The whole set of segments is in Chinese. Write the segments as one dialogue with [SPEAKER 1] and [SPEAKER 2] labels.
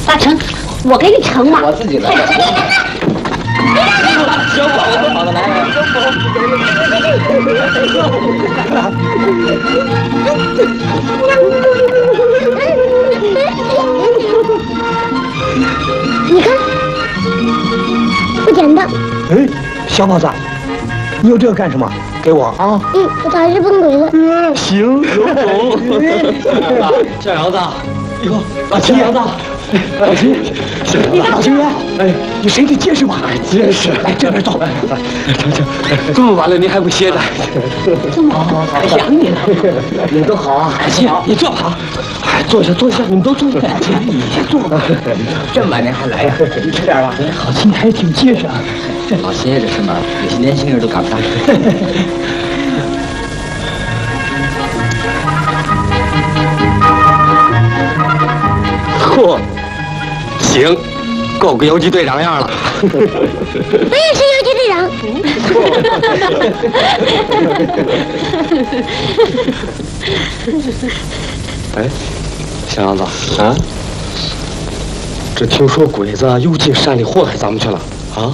[SPEAKER 1] 大成，我给你盛嘛。
[SPEAKER 2] 我自己来。小宝，好的，来。
[SPEAKER 1] 你看，不简单。
[SPEAKER 3] 哎，小宝子，你有这个干什么？给我啊！
[SPEAKER 1] 我打日本鬼子。
[SPEAKER 3] 行，有种。
[SPEAKER 2] 小杨子，
[SPEAKER 3] 哟，老秦杨子，老秦，老秦员，哎，你谁得结实吧？
[SPEAKER 2] 结实。
[SPEAKER 3] 来这边走。
[SPEAKER 2] 成，这么晚了你还不歇着？
[SPEAKER 1] 这么好，
[SPEAKER 2] 还想你呢。你都好啊，行，你坐好。坐下，你们都坐下。你先坐吧。这么晚您还来呀？你吃点吧。
[SPEAKER 3] 老秦还挺结实啊。
[SPEAKER 2] 老歇着是吗？有些年轻人都赶不上。嚯，行，够个游击队长样了。
[SPEAKER 1] 我也是游击队长。
[SPEAKER 2] 哎，小杨子啊，这听说鬼子又进山里祸害咱们去了啊？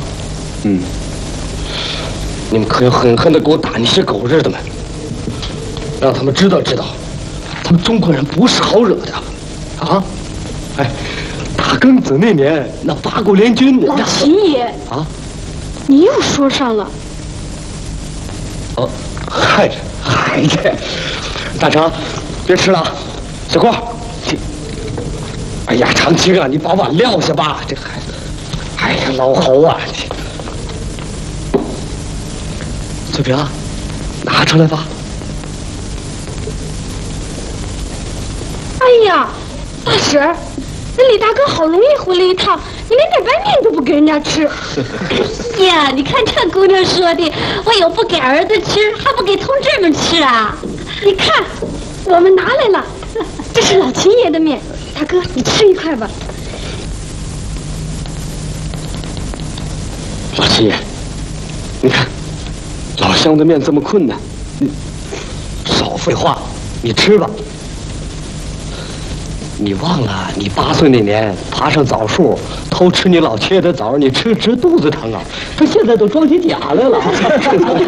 [SPEAKER 2] 你们可要狠狠的给我打那些狗日的们，让他们知道，他们中国人不是好惹的啊！哎，大庚子那年那八国联军，
[SPEAKER 4] 老秦爷
[SPEAKER 2] 啊，
[SPEAKER 4] 你又说上了。
[SPEAKER 2] 哦，嗨着，大成，别吃了，小郭，哎呀，长青啊，你把碗撂下吧，这孩子，哎呀，老侯啊，翠萍，拿出来吧。
[SPEAKER 4] 哎呀，大婶儿，那李大哥好容易回来一趟，你连点白面都不给人家吃。
[SPEAKER 1] 呀，你看这姑娘说的，我有不给儿子吃，还不给同志们吃啊？
[SPEAKER 4] 你看，我们拿来了，这是老秦爷的面，大哥你吃一块吧。
[SPEAKER 2] 老七爷，你看，老乡的面这么困难，你少废话，你吃吧。你忘了你8岁那年爬上枣树偷吃你老七爷的枣，你吃肚子疼啊！他现在都装起假来了。